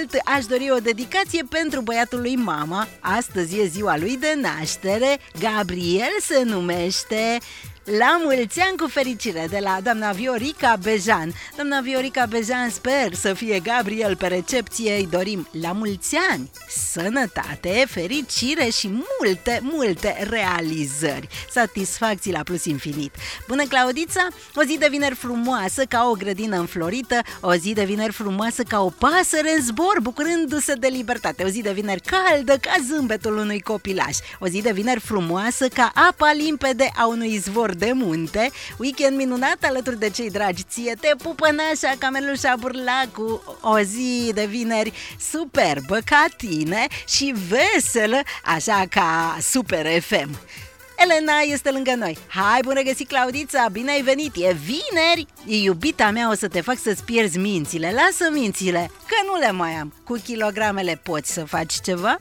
mult aș dori o dedicație pentru băiatul lui mama. Astăzi e ziua lui de naștere, Gabriel se numește. La mulți ani cu fericire de la doamna Viorica Bejan. Doamna Viorica Bejan, sper să fie Gabriel pe recepție. Îi dorim la mulți ani sănătate, fericire și multe realizări, satisfacții la plus infinit. Bună, Claudița! O zi de vineri frumoasă ca o grădină înflorită, o zi de vineri frumoasă ca o pasăre în zbor bucurându-se de libertate, o zi de vineri caldă ca zâmbetul unui copilaș, o zi de vineri frumoasă ca apa limpede a unui izvor de munte, weekend minunat alături de cei dragi ție, te pupă nașa, Camelușa Burlacu, o zi de vineri superbă ca tine și veselă, așa ca Super FM. Elena este lângă noi. Hai, bun regăsit, Claudița, bine ai venit, e vineri. Iubita mea, o să te fac să-ți pierzi mințile. Lasă mințile, că nu le mai am. Cu kilogramele poți să faci ceva?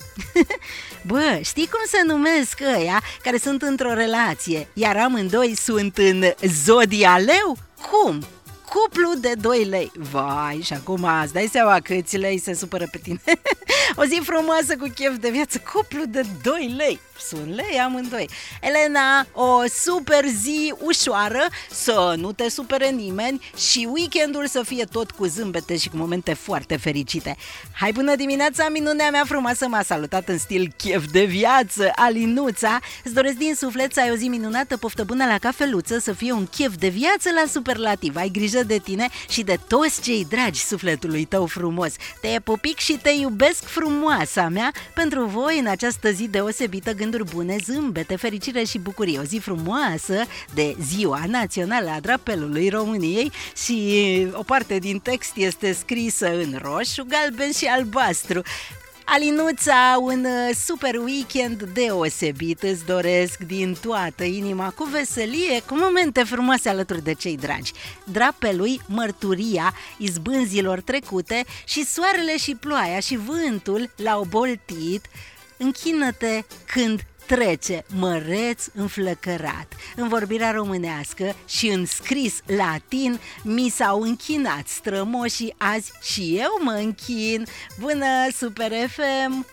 Bă, știi cum se numesc ăia care sunt într-o relație, iar amândoi sunt în zodia leu? Cum? Cuplu de 2 lei. Vai, și acum îți dai seama câți lei se supără pe tine. O zi frumoasă cu chef de viață, cuplu de 2 lei. Sunt lei amândoi. Elena, o super zi ușoară, să nu te supere nimeni și weekendul să fie tot cu zâmbete și cu momente foarte fericite. Hai, bună dimineața, minunea mea frumoasă, m-a salutat în stil chef de viață Alinuța. Îți doresc din suflet să ai o zi minunată, poftă bună la cafeluță, să fie un chef de viață la superlativ. Ai grijă de tine și de toți cei dragi sufletului tău frumos. Te pupic și te iubesc, frumoasa mea. Pentru voi în această zi deosebită, gânduri bune, zâmbete, fericire și bucurie. O zi frumoasă de Ziua Națională a Drapelului României și o parte din text este scrisă în roșu, galben și albastru. Alinuța, un super weekend deosebit îți doresc din toată inima, cu veselie, cu momente frumoase alături de cei dragi. Drapelui, mărturia izbânzilor trecute și soarele și ploaia și vântul l-au boltit. Închină-te când trece măreț înflăcărat. În vorbirea românească și în scris latin mi s-au închinat strămoșii azi și eu mă închin. Bună, Super FM!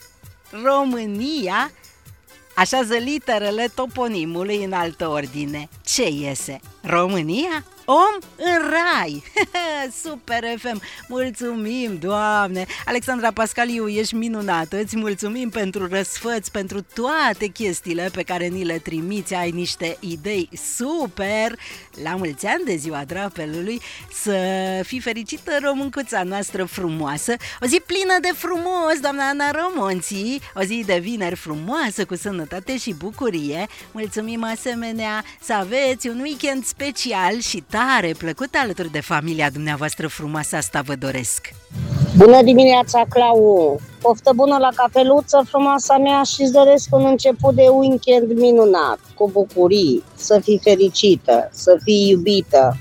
România așează literele toponimului în altă ordine. Ce iese? România? Om în rai! Super FM! Mulțumim, Doamne! Alexandra Pascaliu, ești minunată! Îți mulțumim pentru răsfăț, pentru toate chestiile pe care ni le trimiți. Ai niște idei super! La mulți ani de Ziua Drapelului, să fii fericită, româncuța noastră frumoasă! O zi plină de frumos, doamna Ana Romonții! O zi de vineri frumoasă, cu sănătate și bucurie! Mulțumim asemenea să aveți un weekend special și tare plăcut alături de familia dumneavoastră frumoasă, asta vă doresc. Bună dimineața, Clau! Poftă bună la cafeluță, frumoasa mea, și îți doresc un început de weekend minunat, cu bucurii, să fii fericită, să fii iubită.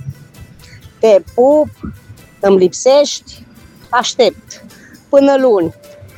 Te pup, îmi lipsești, aștept până luni.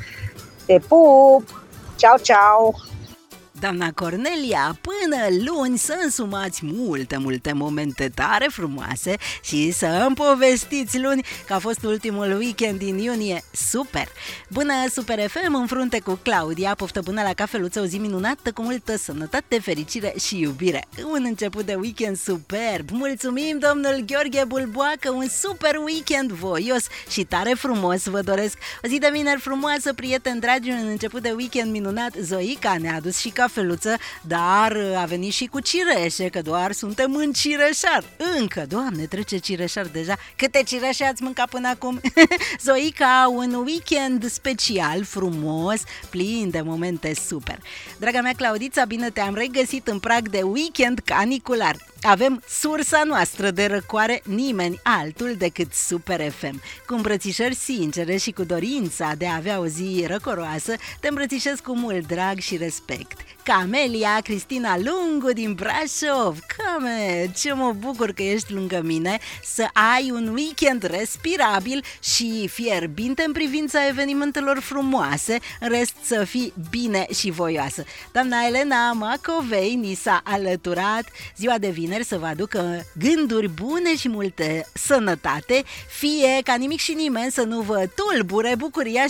Te pup, ceau, ceau! Doamna Cornelia, până luni să însumați multe momente tare frumoase și să îmi povestiți luni că a fost ultimul weekend din iunie super. Bună, Super FM, în frunte cu Claudia, poftă bună la cafeluță, o zi minunată cu multă sănătate, fericire și iubire. Un început de weekend superb. Mulțumim, domnul Gheorghe Bulboacă, un super weekend voios și tare frumos vă doresc. O zi de vineri frumoasă, prieteni dragi, un început de weekend minunat. Zoica ne-a adus și cafeluță, dar a venit și cu cireșe, că doar suntem în cireșar. Încă, Doamne, trece cireșar deja. Câte cireșe ați mâncat până acum? Zoica, un weekend special, frumos, plin de momente super. Draga mea Claudița, bine te-am regăsit în prag de weekend canicular. Avem sursa noastră de răcoare, nimeni altul decât Super FM. Cu îmbrățișări sincere și cu dorința de a avea o zi răcoroasă, te îmbrățișez cu mult drag și respect. Camelia Cristina Lungu din Brașov. Came, ce mă bucur că ești lângă mine, să ai un weekend respirabil și fierbinte în privința evenimentelor frumoase, în rest să fii bine și voioasă. Doamna Elena Macovei ni s-a alăturat, ziua de vineri să vă aducă gânduri bune și multe sănătate, fie ca nimic și nimeni să nu vă tulbure bucuria